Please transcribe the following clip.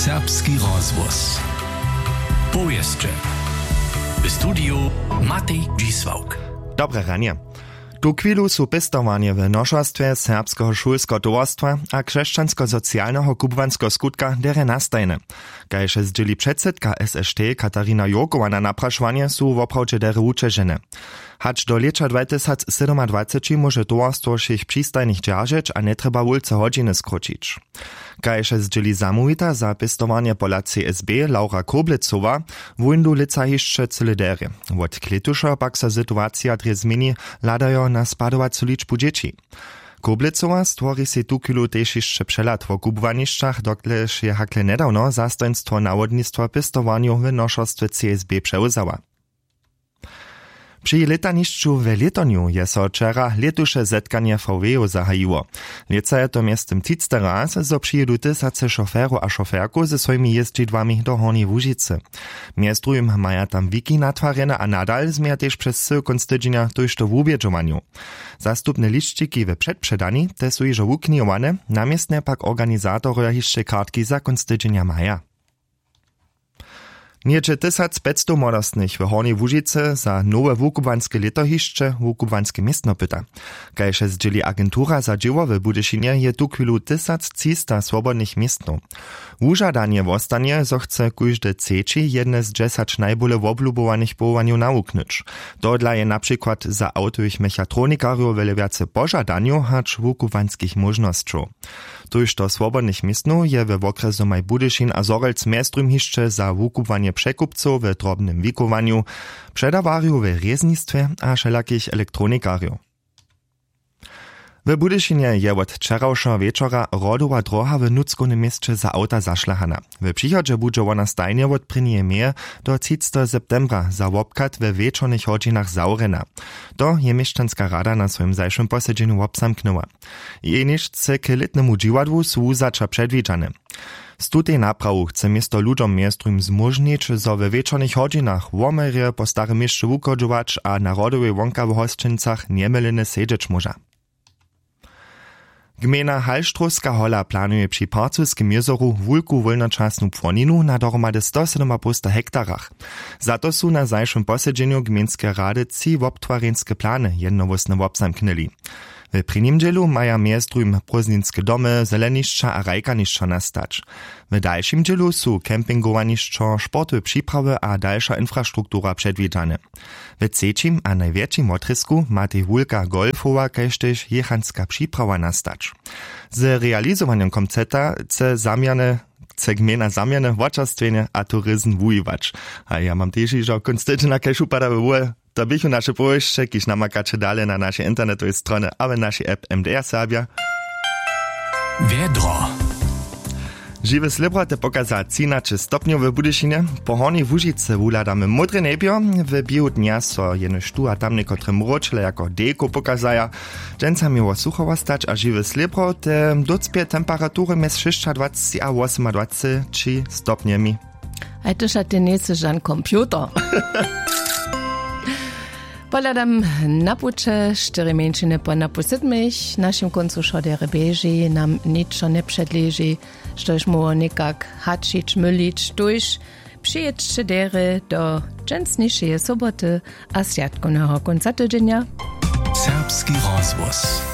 Serbski rozhłos. Powieszcze. W studiu Matej Dzisłauk. Dobre ranie. Tu chwilu su pestowanie w noszostwie serbskiego szulskiego towarstwa a krzeszczansko-socjalnego kubwanskiego skutka dere nastajne. Kajże zdzieli przedsedka SST Katarina Jokowa na napraszwanie su woprawdzie dere uczeżene. Hacz do leta 2027 może towarstwo sich przystajnych dzierżeć, a nie trzeba wulce godziny skrócić. Kajże zdzieli zamówita za pestowanie pola CSB Laura Koblecowa, wujndu lica jeszcze cyle dere. Od kletusza pak sa sytuacja dre zmieni ladajo na spadovacu liczbu dzieci. Koblecowa stwori se tu kilu też jeszcze przelat w kubwaniszczach, dokleż je hakle nedawno zastoństwo nawodnictwa pestowaniu w noszostwie CSB przełzała. Przy letaniszczu w Letoniu je so wczera letusze zetkanie VW zahajiło. Leca je to miestem 30 raz, zo przyjedu tysace szoferu a szoferku ze swoimi jeździdłami do Hornej Łužice. Miestrujem maja tam wiki natwarene a nadal zmija też przez sekund tydzienia tuż to w ubiedżowaniu. Zastupne liczniki we przedprzedani te su iżo wuknijowane, namiestne pak organizatory jeszcze kartki za konstydzienia maja. Nieče 1500 młodostnych w Hornej Łužice za nowe wukubłanskie letohiszcze wukubłanskie miestno pyta. Kajże zdzieli agentura za dzieło w Budyszynie je tu chwilu 1300 swobodnych miestno. Wużadanie wostanie, zo chce kujde ceci jedne z 10 najbole woblubowanych połowaniu nauknyć. Dodla je na przykład za autowych mechatronikarów wiele więcej pożadaniu hacz wukubłanskich możnościów. Tuż to swobodnych miestno je we okresu maj Budyszyn a Zorelc miestrum hiszcze za wukubwanie przekupców w drobnym wikowaniu, przedawariów w reznictwie a wszelakich elektronikariów. W Budyszynie je od wczorajszego wieczora rodowa droga w Nuckonym mieście za auta zaszlachana. W przychodzie będzie ona stajnie od prvnie meje do 30 septembra za wopkat we wieczornych godzinach zaurena. To je mieszczanska rada na swoim zajszym posiedzeniu obsamknęła. Jeniż chce k letnemu dziwadłu su zača przedwidziane. Z tutej naprawu chce miesto ludziom miestrum zmożnić, zo we wieczornych godzinach womerie po starym mieście wukodżować a na rodowej wonka w hosčincach niemelene siedzieć może. Gmina Halštrovska hola planuje przy parcuskim jezoru wulku wolnočasnu płoninu na dohromady 107,5 hektarach. Za to su na zajszym posiedzeniu gminskie rady 3 wobtwarenskie plany jednowosne wobsamknęli. W prvním dzielu maja miestrum prózdninskie domy, zelenišća a rajkanišća nastać. W dalszym dzielu su kempingowanišća, sportowe przyprawy a dalsza infrastruktura przedwidziane. W trzecim a największym otrysku ma tej wulka golfowa kaž tež jechanska przyprawa nastać. Z realizowaniem koncepta chce gmina zamiany wočerstwenie a turyzm wujiwać. A ja mam też iżo konstytucyjna kaž upada w to bychu nasze powieszcze, kiż namakacie dalej na naszej internetowej stronie, a w naszej app MDR Serbia. Wiedro. Żywe slibro te pokaza 13 stopniów w Budyszynie. Po Hornej Łužice wuladamy modre niebio. W biu dnia so jenož tu a tam niekotre mročle jako deko pokazaja. Dżęca miło suchowo stać, a żywe slibro te docpie temperatury mes 26 a 28 stopniami. A tyż a ty niece żan komputer. Poladam napucze, 4 mężczyny po napusytmych, naszym końcu szodere bieży, nam niczo nie przedleży, sztoż mu nikak haczyć, mylić, tuż przyjedźcie dery do dżęsniejszej soboty a światkonego końca tydzienia. Serbski rozhłos.